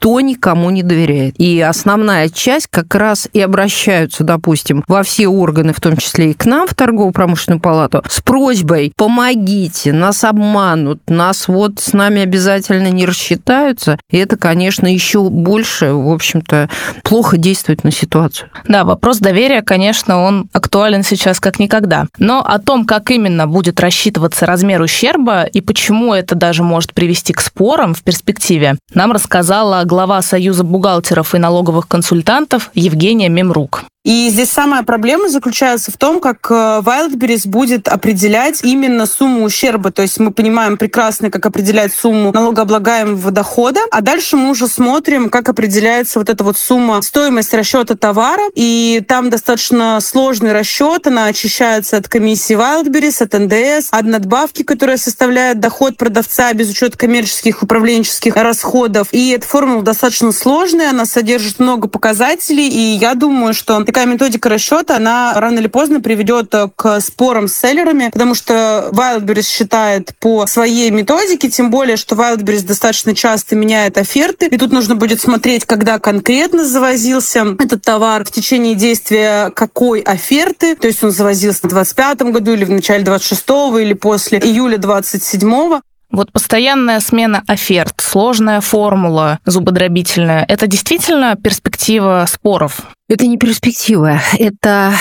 никто никому не доверяет. И основная часть как раз и обращаются, допустим, во все органы, в том числе и к нам, в торгово-промышленную палату, с просьбой: помогите, нас обманут, нас вот с нами обязательно не рассчитаются. И это, конечно, еще больше, в общем-то, плохо действует на ситуацию. Да, вопрос доверия, конечно, он актуален сейчас как никогда. Но о том, как именно будет рассчитываться размер ущерба и почему это даже может привести к спорам в перспективе, нам рассказала глава Союза бухгалтеров и налоговых консультантов Евгения Мемрук. И здесь самая проблема заключается в том, как Wildberries будет определять именно сумму ущерба. То есть мы понимаем прекрасно, как определять сумму налогооблагаемого дохода, а дальше мы уже смотрим, как определяется вот эта вот сумма, стоимость расчета товара. И там достаточно сложный расчет, она очищается от комиссии Wildberries, от НДС, от надбавки, которая составляет доход продавца без учета коммерческих управленческих расходов. И эта формула достаточно сложная, она содержит много показателей, и я думаю, что такая методика расчета, она рано или поздно приведет к спорам с селлерами, потому что Wildberries считает по своей методике, тем более, что Wildberries достаточно часто меняет оферты, и тут нужно будет смотреть, когда конкретно завозился этот товар, в течение действия какой оферты, то есть он завозился в 2025 году или в начале 2026 или после июля 2027. Вот постоянная смена оферт, сложная формула зубодробительная – это действительно перспектива споров? Это не перспектива, это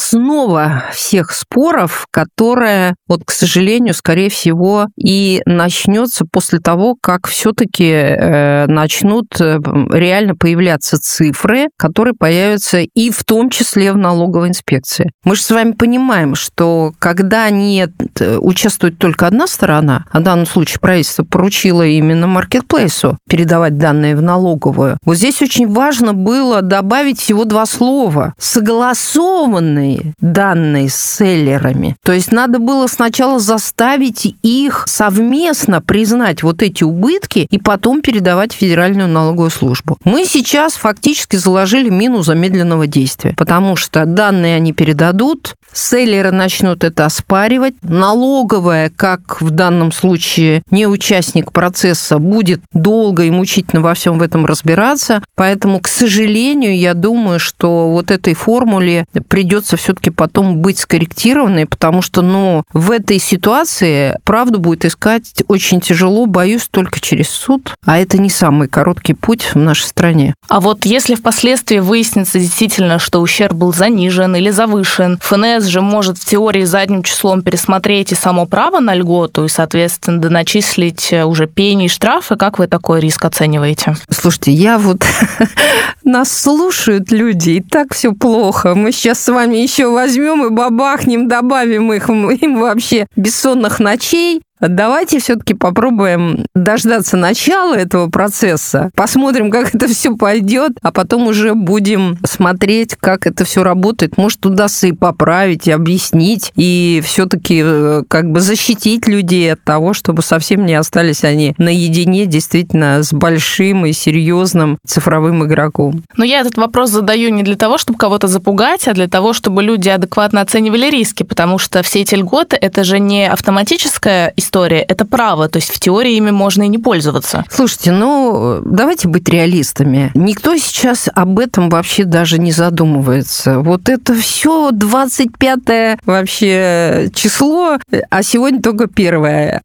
основа всех споров, которая, вот, к сожалению, скорее всего, и начнется после того, как все-таки начнут реально появляться цифры, которые появятся и в том числе в налоговой инспекции. Мы же с вами понимаем, что когда участвует только одна сторона, а в данном случае правительство поручило именно маркетплейсу передавать данные в налоговую, вот здесь очень важно было добавить всего два слова: согласованные данные с селлерами. То есть надо было сначала заставить их совместно признать вот эти убытки и потом передавать в Федеральную налоговую службу. Мы сейчас фактически заложили мину замедленного действия, потому что данные они передадут, селлеры начнут это оспаривать, налоговая, как в данном случае не участник процесса, будет долго и мучительно во всем в этом разбираться, поэтому, к сожалению, я думаю, что вот этой формуле придется все-таки потом быть скорректированной, потому что, в этой ситуации правду будет искать очень тяжело, боюсь, только через суд, а это не самый короткий путь в нашей стране. А вот если впоследствии выяснится действительно, что ущерб был занижен или завышен, ФНС же может в теории задним числом пересмотреть и само право на льготу и, соответственно, доначислить уже пени и штрафы. Как вы такой риск оцениваете? Слушайте, нас слушают люди, и так все плохо. Мы сейчас с вами еще возьмем и бабахнем, добавим им вообще бессонных ночей. Давайте все-таки попробуем дождаться начала этого процесса, посмотрим, как это все пойдет, а потом уже будем смотреть, как это все работает. Может, удастся и поправить, и объяснить, и все-таки защитить людей от того, чтобы совсем не остались они наедине действительно с большим и серьезным цифровым игроком. Но я этот вопрос задаю не для того, чтобы кого-то запугать, а для того, чтобы люди адекватно оценивали риски, потому что все эти льготы – это же не автоматическая история, это право, то есть в теории ими можно и не пользоваться. Слушайте, давайте быть реалистами. Никто сейчас об этом вообще даже не задумывается. Вот это все 25 вообще число, а сегодня только 1.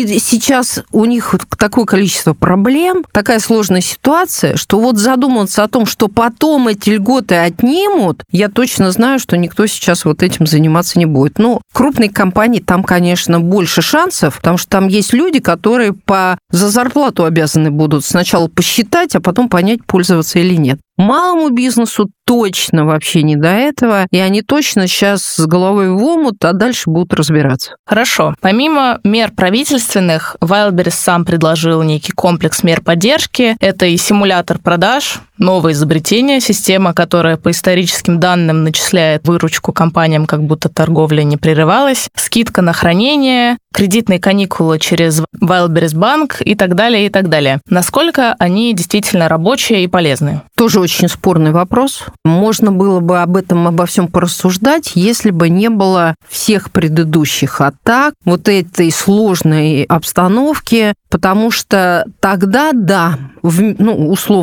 У них такое количество проблем, такая сложная ситуация, что вот задумываться о том, что потом эти льготы отнимут, я точно знаю, что никто сейчас вот этим заниматься не будет. Крупные компании, там, конечно, больше шансов, потому что там есть люди, которые за зарплату обязаны будут сначала посчитать, а потом понять, пользоваться или нет. Малому бизнесу точно вообще не до этого, и они точно сейчас с головой в омут, а дальше будут разбираться. Хорошо. Помимо мер правительственных, Wildberries сам предложил некий комплекс мер поддержки. Это и симулятор продаж, новое изобретение, система, которая по историческим данным начисляет выручку компаниям, как будто торговля не прерывалась, скидка на хранение, кредитные каникулы через Wildberries Bank и так далее, и так далее. Насколько они действительно рабочие и полезны? Тоже очень спорный вопрос. Можно было бы обо всем порассуждать, если бы не было всех предыдущих атак, вот этой сложной обстановки, потому что тогда, условно,